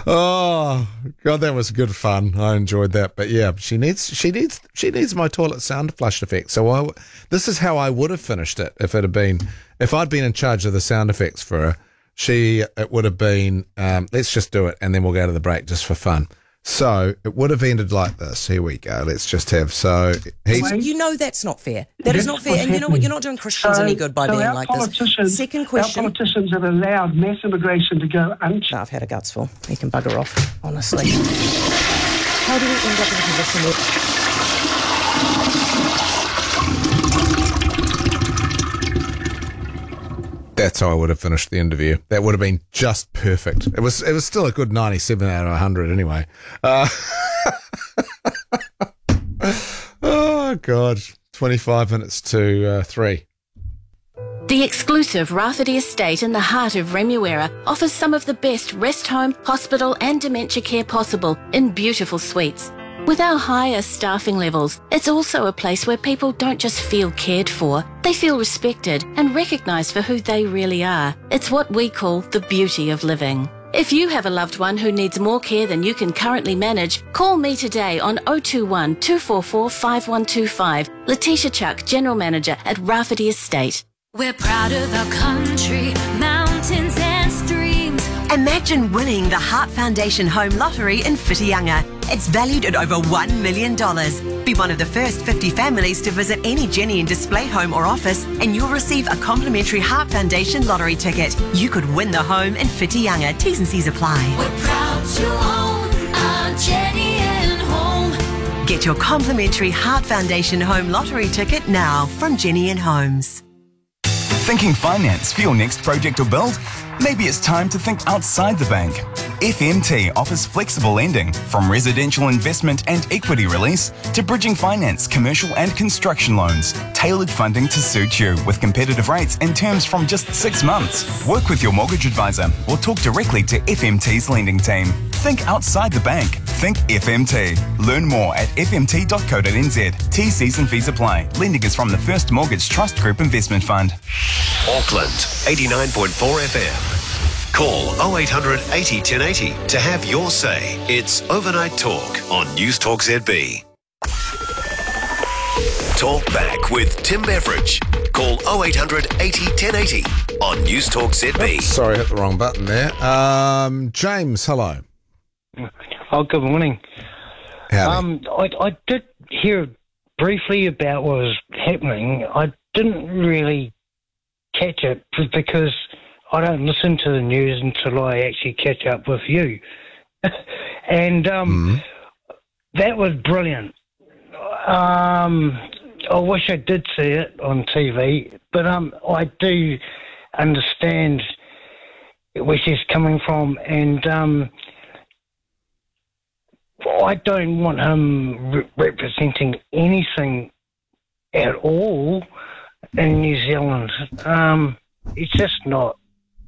Oh God, that was good fun. I enjoyed that. But yeah, she needs my toilet sound flush effect. So this is how I would have finished it if I'd been in charge of the sound effects for her. It would have been, let's just do it and then we'll go to the break just for fun. So it would have ended like this. Here we go. Let's just have, You know that's not fair. That is not fair. And you know what? You're not doing Christians any good by being like this. Second question. Our politicians have allowed mass immigration to go unchecked. I've had a guts full. You can bugger off, honestly. How do we end up in a position where... That's how I would have finished the interview. That would have been just perfect. It was still a good 97 out of 100 anyway. Oh, God. 25 minutes to 3. The exclusive Rafferty Estate in the heart of Remuera offers some of the best rest home, hospital and dementia care possible in beautiful suites. With our higher staffing levels, it's also a place where people don't just feel cared for, they feel respected and recognised for who they really are. It's what we call the beauty of living. If you have a loved one who needs more care than you can currently manage, call me today on 021 244 5125. Letitia Chuck, General Manager at Rafferty Estate. We're proud of our country, mountains and streams. Imagine winning the Heart Foundation Home Lottery in Whitianga. It's valued at over $1 million. Be one of the first 50 families to visit any Jenny and Display home or office and you'll receive a complimentary Heart Foundation lottery ticket. You could win the home in Whitianga. T's and C's apply. We're proud to own our Jenny and Home. Get your complimentary Heart Foundation Home Lottery ticket now from Jenny and Homes. Thinking finance for your next project or build? Maybe it's time to think outside the bank. FMT offers flexible lending from residential investment and equity release to bridging finance, commercial and construction loans. Tailored funding to suit you with competitive rates and terms from just 6 months. Work with your mortgage advisor or talk directly to FMT's lending team. Think outside the bank. Think FMT. Learn more at fmt.co.nz. T's and fees apply. Lending is from the First Mortgage Trust Group Investment Fund. Auckland, 89.4 FM. Call 0800 80 1080 to have your say. It's Overnight Talk on News Talk ZB. Talk back with Tim Beveridge. Call 0800 80 1080 on News Talk ZB. Oops, sorry, hit the wrong button there. James, hello. Oh, good morning. Howdy. I did hear briefly about what was happening. I didn't really catch it because I don't listen to the news until I actually catch up with you. And that was brilliant. I wish I did see it on TV, but I do understand where she's coming from, and I don't want him representing anything at all in New Zealand. It's just not.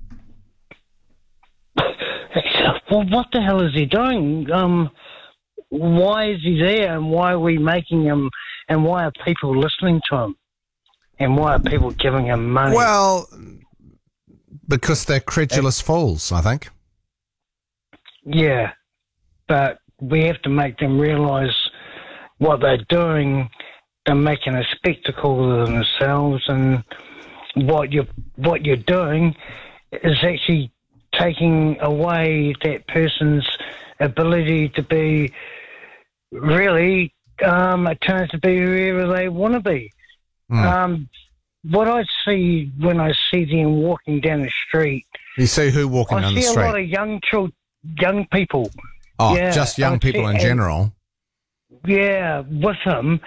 Well, what the hell is he doing? Why is he there, and why are we making him, and why are people listening to him, and why are people giving him money? Well, because they're credulous fools, I think. Yeah, but we have to make them realise what they're doing. They're making a spectacle of themselves, and what you're doing is actually taking away that person's ability to be really a chance to be whoever they want to be. What I see when I see them walking down the street, you see who walking down the street? I see a lot of young people. Oh, yeah, just young people in general. Yeah, with them,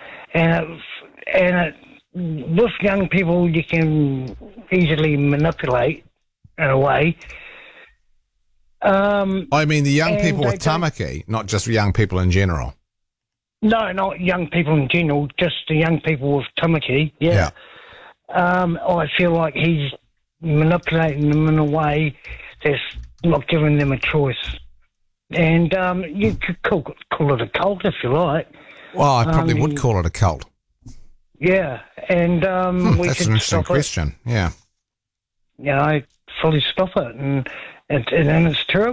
with young people you can easily manipulate in a way. I mean the young people with Tamaki, not just young people in general. No, not young people in general, just the young people with Tamaki. Yeah. I feel like he's manipulating them in a way that's not giving them a choice. And you could call it a cult if you like. Well, I probably would call it a cult. Yeah, and that's an interesting question. Yeah. Yeah, I fully stop it, and it's terrible.